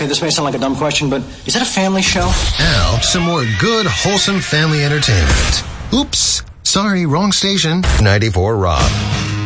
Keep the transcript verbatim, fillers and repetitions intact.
Okay, this may sound like a dumb question, but is it a family show? Now, some more good, wholesome family entertainment. Oops. Sorry, wrong station. ninety-four Rob.